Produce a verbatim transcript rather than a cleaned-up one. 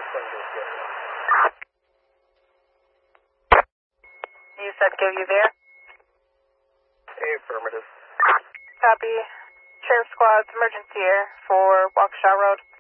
You said go you there? Affirmative. Copy. Sheriff Squad's emergency air for Waukesha Road.